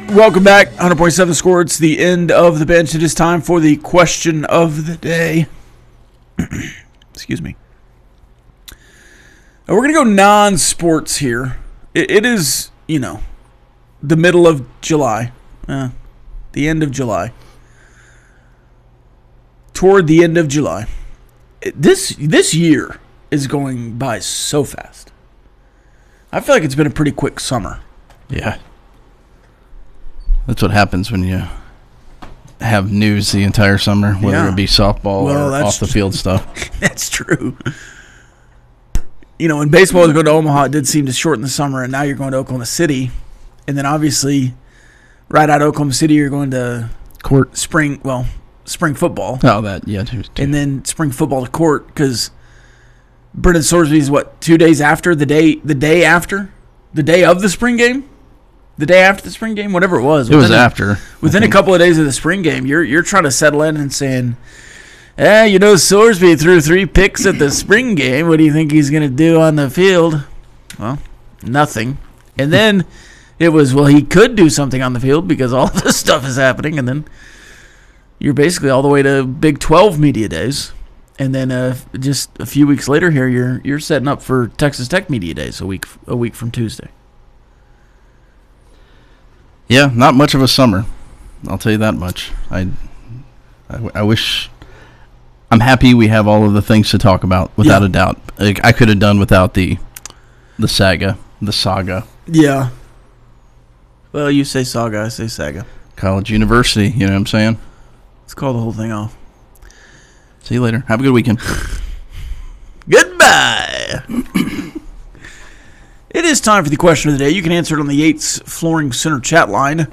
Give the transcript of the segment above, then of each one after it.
Welcome back, 100.7 Score. It's the end of the bench. It is time for the question of the day. Excuse me. We're going to go non-sports here. It is, the middle of July. The end of July. Toward the end of July. This year is going by so fast. I feel like it's been a pretty quick summer. Yeah. That's what happens when you have news the entire summer, whether it be softball or off-the-field stuff. That's true. When baseball was going to Omaha, it did seem to shorten the summer, and now you're going to Oklahoma City. And then, obviously, right out of Oklahoma City, you're going to spring football. Oh, that, yeah. Too. And then spring football to court, because Brendan Sorsby's, 2 days after? The day after? The day of the spring game? The day after the spring game? Whatever it was. It was after. Within a couple of days of the spring game, you're trying to settle in and saying, Sorsby threw 3 picks at the spring game. What do you think he's going to do on the field? Well, nothing. And then it was, he could do something on the field because all of this stuff is happening. And then you're basically all the way to Big 12 media days. And then just a few weeks later here, you're setting up for Texas Tech media days a week from Tuesday. Yeah, not much of a summer. I'll tell you that much. I wish. I'm happy we have all of the things to talk about, without a doubt. I could have done without the saga. Yeah. Well, you say saga, I say saga. College University, you know what I'm saying? Let's call the whole thing off. See you later. Have a good weekend. Goodbye. It is time for the question of the day. You can answer it on the Yates Flooring Center chat line.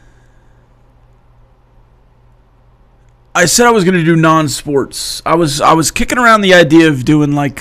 I said I was going to do non-sports. I was kicking around the idea of doing how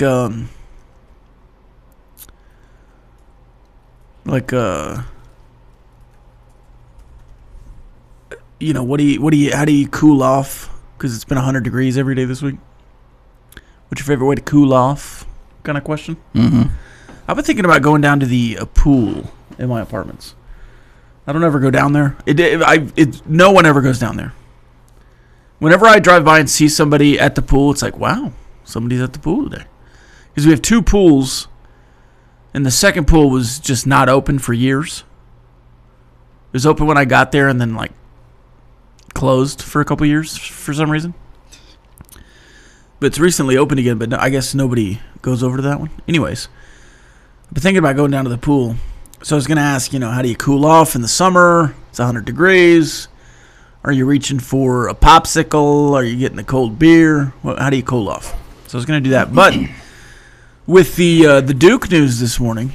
do you cool off? Because it's been 100 degrees every day this week. What's your favorite way to cool off? Kind of question. Mm-hmm. I've been thinking about going down to the pool in my apartments. I don't ever go down there. No one ever goes down there. Whenever I drive by and see somebody at the pool, it's like, wow, somebody's at the pool today. Because we have 2 pools, and the second pool was just not open for years. It was open when I got there and then, closed for a couple years for some reason. But it's recently opened again, but I guess nobody goes over to that one. Anyways, I've been thinking about going down to the pool. So I was going to ask, how do you cool off in the summer? It's 100 degrees. Are you reaching for a popsicle? Are you getting a cold beer? How do you cool off? So I was going to do that. But with the Duke news this morning,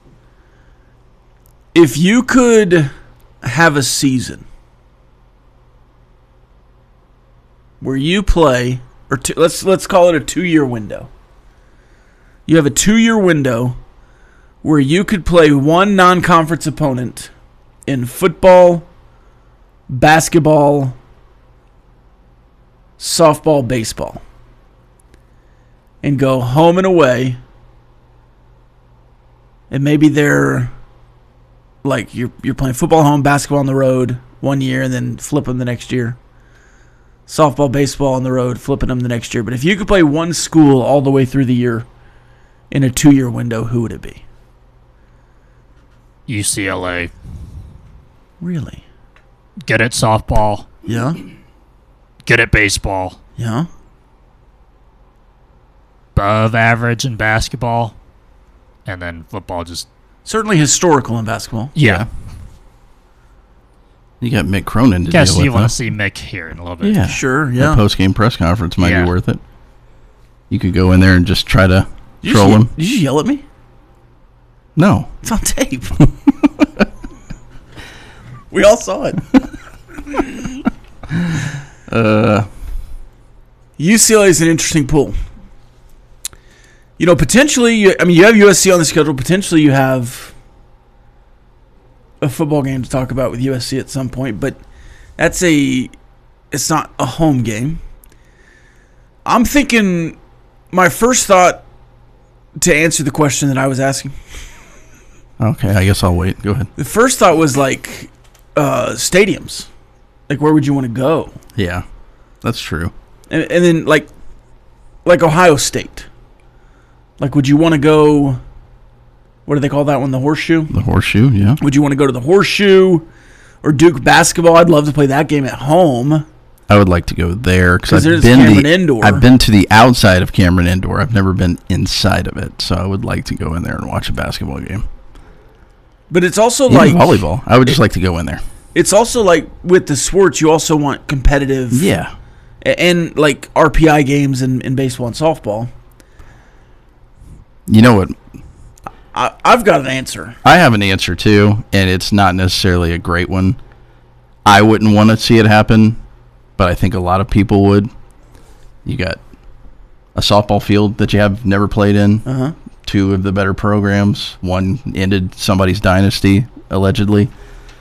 if you could have a season where you play, let's call it a 2-year window. You have a 2-year window where you could play one non-conference opponent in football, basketball, softball, baseball, and go home and away. And maybe they're you're playing football home, basketball on the road 1 year, and then flip them the next year. Softball, baseball on the road, flipping them the next year. But if you could play one school all the way through the year in a 2-year window, who would it be? UCLA. Really? Good at softball. Yeah. Good at baseball. Yeah. Above average in basketball. And then football just... Certainly historical in basketball. Yeah. You got Mick Cronin to Guess deal with. you want to see Mick here in a little bit. Yeah. Sure, yeah. The post-game press conference might be worth it. You could go in there and just try to troll him. Did you yell at me? No. It's on tape. We all saw it. UCLA is an interesting pool. Potentially, you have USC on the schedule. Potentially, you have a football game to talk about with USC at some point, but it's not a home game. I'm thinking my first thought to answer the question that I was asking. Okay, I guess I'll wait. Go ahead. The first thought was stadiums. Like, where would you want to go? Yeah, that's true. And then, like Ohio State. Like, would you want to go, what do they call that one, the Horseshoe? The Horseshoe, yeah. Would you want to go to the Horseshoe or Duke basketball? I'd love to play that game at home. I would like to go there because there's Cameron Indoor. I've been to the outside of Cameron Indoor. I've never been inside of it, so I would like to go in there and watch a basketball game. But it's also Even like volleyball. I would just like to go in there. It's also like with the sports, you also want competitive, Yeah. and like RPI games in baseball and softball. You know what? I've got an answer. I have an answer too, and it's not necessarily a great one. I wouldn't want to see it happen, but I think a lot of people would. You got a softball field that you have never played in. Uh-huh. Two of the better programs. One ended somebody's dynasty, allegedly.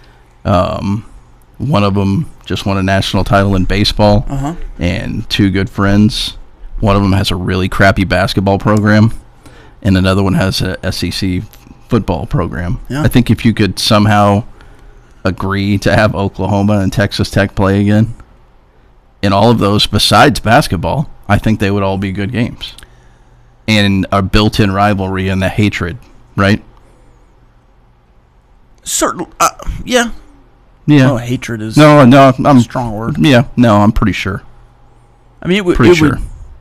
One of them just won a national title in baseball, Uh-huh. and two good friends. One of them has a really crappy basketball program, and another one has a SEC football program. Yeah. I think if you could somehow agree to have Oklahoma and Texas Tech play again, in all of those besides basketball, I think they would all be good games. And a built-in rivalry and the hatred, right? Certain, yeah. Yeah. Oh, hatred is No, I'm a strong word. Yeah, no, I'm pretty sure. I mean, Pretty sure.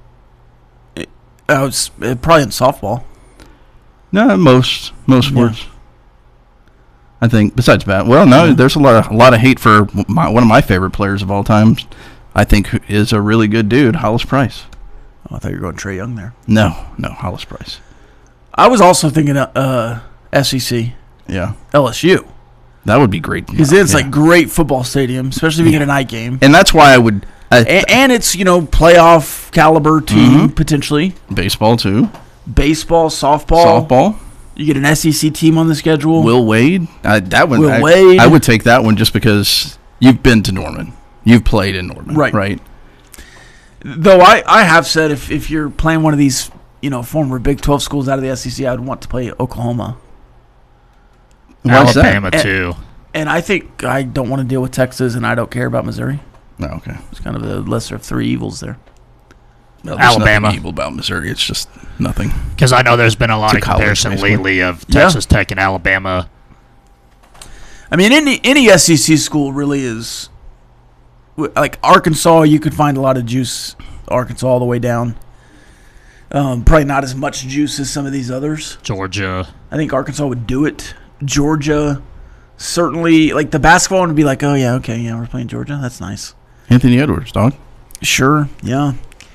It's probably in softball. No, most sports. I think besides bat. Well, no, there's a lot of hate for one of my favorite players of all time. I think is a really good dude, Hollis Price. Oh, I thought you were going Trae Young there. No, Hollis Price. I was also thinking SEC, Yeah, LSU. that would be great. Because it's like great football stadium, especially if you get a night game. And that's why I would. And it's, playoff caliber team, potentially. Baseball, too. Baseball, softball. You get an SEC team on the schedule. Will Wade. That one. Wade. I would take that one just because you've been to Norman. You've played in Norman. Right. Though I have said if you're playing one of these, former Big 12 schools out of the SEC, I would want to play Oklahoma. Why's that? Alabama, too. And I think I don't want to deal with Texas, and I don't care about Missouri. Oh, okay. It's kind of the lesser of three evils there. Well, there's Alabama. nothing evil about Missouri. It's just nothing. Because I know there's been a lot It's of a college comparison baseball. lately of Texas Tech and Alabama. I mean, any SEC school really is like Arkansas. You could find a lot of juice. Arkansas all the way down. Probably not as much juice as some of these others. Georgia. I think Arkansas would do it. Georgia, certainly. Like the basketball one would be like, oh yeah, okay, yeah, we're playing Georgia. That's nice. Anthony Edwards, dog. Sure, yeah.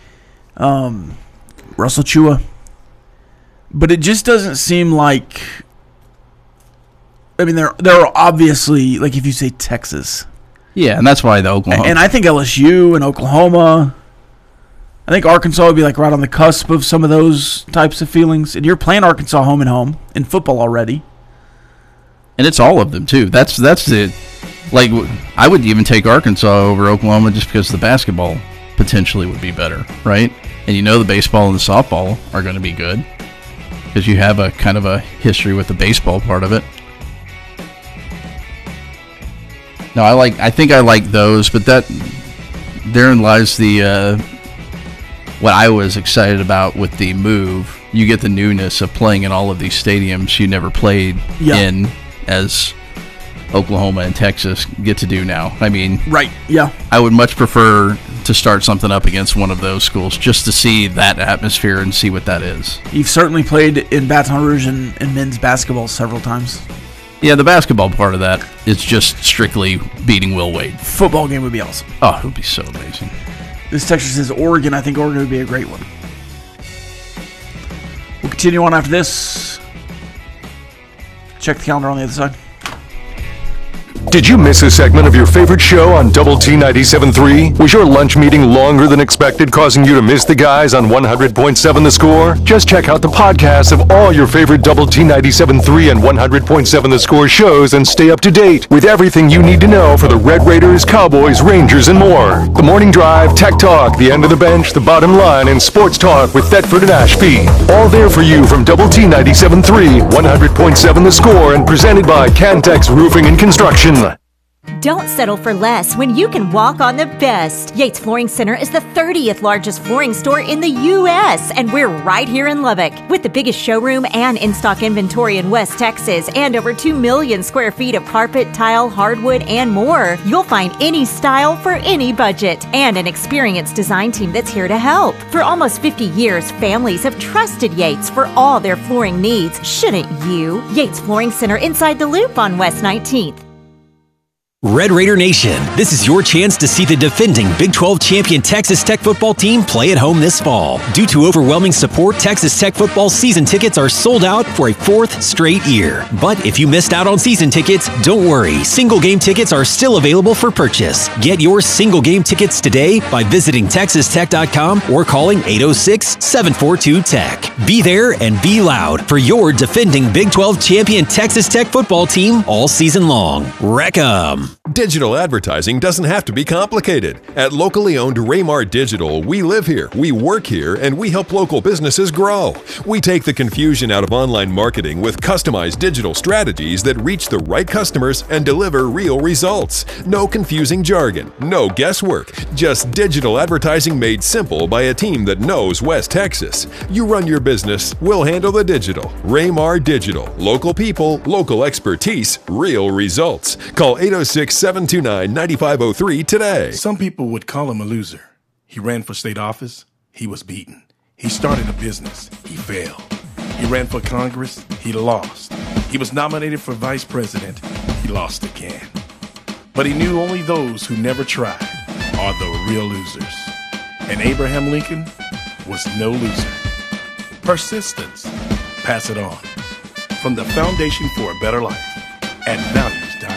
Russell Chua. But it just doesn't seem like. I mean, there are obviously, like if you say Texas. Yeah, and that's why the Oklahoma. And I think LSU and Oklahoma. I think Arkansas would be like right on the cusp of some of those types of feelings. And you're playing Arkansas home and home in football already. And it's all of them too. That's it. Like I would even take Arkansas over Oklahoma just because the basketball potentially would be better, right? And the baseball and the softball are going to be good because you have a kind of a history with the baseball part of it. No, I think I like those, but therein lies the what I was excited about with the move. You get the newness of playing in all of these stadiums you never played in, as Oklahoma and Texas get to do now. I mean, right? Yeah, I would much prefer to start something up against one of those schools just to see that atmosphere and see what that is. You've certainly played in Baton Rouge and men's basketball several times. Yeah, the basketball part of that is just strictly beating Will Wade. Football game would be awesome. Oh, it would be so amazing. This texture says Oregon. I think Oregon would be a great one. We'll continue on after this. Check the calendar on the other side. Did you miss a segment of your favorite show on Double T 97.3? Was your lunch meeting longer than expected, causing you to miss the guys on 100.7 The Score? Just check out the podcast of all your favorite Double T 97.3 and 100.7 The Score shows and stay up to date with everything you need to know for the Red Raiders, Cowboys, Rangers, and more. The Morning Drive, Tech Talk, The End of the Bench, The Bottom Line, and Sports Talk with Thetford and Ashby. All there for you from Double T 97.3, 100.7 The Score, and presented by Cantex Roofing and Construction. Don't settle for less when you can walk on the best. Yates Flooring Center is the 30th largest flooring store in the U.S., and we're right here in Lubbock. With the biggest showroom and in-stock inventory in West Texas and over 2 million square feet of carpet, tile, hardwood, and more, you'll find any style for any budget and an experienced design team that's here to help. For almost 50 years, families have trusted Yates for all their flooring needs. Shouldn't you? Yates Flooring Center inside the Loop on West 19th. Red Raider Nation, this is your chance to see the defending Big 12 champion Texas Tech football team play at home this fall. Due to overwhelming support, Texas Tech football season tickets are sold out for a 4th straight year. But if you missed out on season tickets, don't worry. Single game tickets are still available for purchase. Get your single game tickets today by visiting texastech.com or calling 806-742-TECH. Be there and be loud for your defending Big 12 champion Texas Tech football team all season long. Wreck 'em. Digital advertising doesn't have to be complicated. At locally owned Raymar Digital, we live here, we work here, and we help local businesses grow. We take the confusion out of online marketing with customized digital strategies that reach the right customers and deliver real results. No confusing jargon, no guesswork, just digital advertising made simple by a team that knows West Texas. You run your business, we'll handle the digital. Raymar Digital. Local people, local expertise, real results. Call 806-729-9503 today. Some people would call him a loser. He ran for state office. He was beaten. He started a business. He failed. He ran for Congress. He lost. He was nominated for vice president. He lost again. But he knew only those who never tried are the real losers. And Abraham Lincoln was no loser. Persistence. Pass it on. From the Foundation for a Better Life at values.com.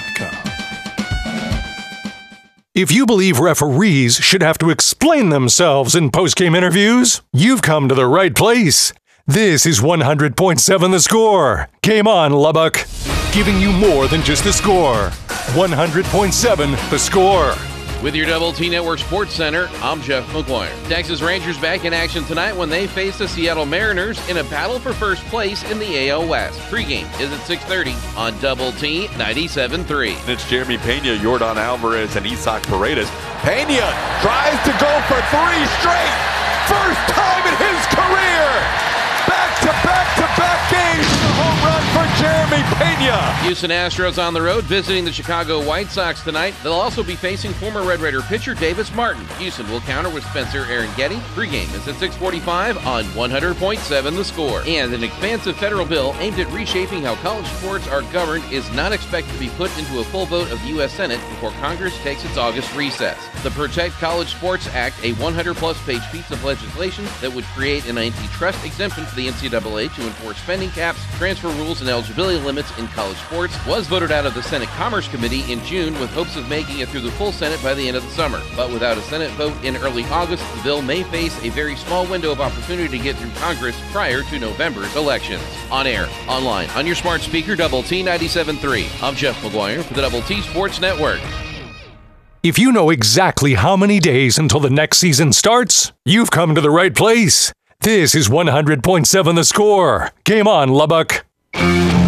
If you believe referees should have to explain themselves in post-game interviews, you've come to the right place. This is 100.7 The Score. Game on, Lubbock. Giving you more than just the score. 100.7 The Score. With your Double T Network Sports Center, I'm Jeff McGuire. Texas Rangers back in action tonight when they face the Seattle Mariners in a battle for first place in the AL West. Pregame is at 6:30 on Double T 97.3. It's Jeremy Pena, Yordan Alvarez, and Isaac Paredes. Pena tries to go for 3 straight. First time in his career. Back-to-back games. A home run for Jeremy Pena. Houston Astros on the road visiting the Chicago White Sox tonight. They'll also be facing former Red Raider pitcher Davis Martin. Houston will counter with Spencer Getty. Pregame is at 6:45 on 100.7 The Score. And an expansive federal bill aimed at reshaping how college sports are governed is not expected to be put into a full vote of the U.S. Senate before Congress takes its August recess. The Protect College Sports Act, a 100-plus page piece of legislation that would create an antitrust exemption for the NCAA to enforce spending caps, transfer rules, and eligibility limits in college sports, was voted out of the Senate Commerce Committee in June with hopes of making it through the full Senate by the end of the summer. But without a Senate vote in early August, the bill may face a very small window of opportunity to get through Congress prior to November's elections. On air, online, on your smart speaker, Double T 97.3. I'm Jeff McGuire for the Double T Sports Network. If you know exactly how many days until the next season starts, you've come to the right place. This is 100.7 The Score. Game on, Lubbock.